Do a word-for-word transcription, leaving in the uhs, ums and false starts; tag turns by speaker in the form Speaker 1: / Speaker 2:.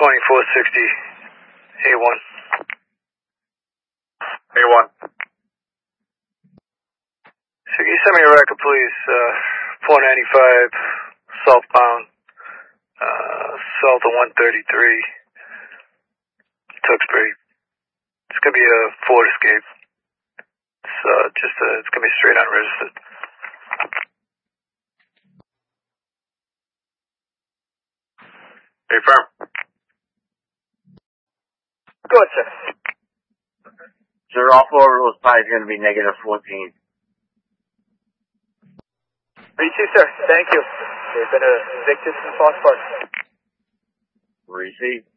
Speaker 1: twenty-four sixty, A one.
Speaker 2: A one.
Speaker 1: So can you send me a record, please? Uh, four ninety-five, southbound, uh, south of one thirty-three, Tewksbury. It's gonna be a Ford Escape. It's, uh, just, uh, it's gonna be straight unregistered.
Speaker 2: Hey, firm.
Speaker 1: Go ahead, sir.
Speaker 3: Sir, all four of those pies are going to be negative fourteen.
Speaker 1: Me too, sir. Thank you. They've been a victim from Fox Park.
Speaker 3: Receive.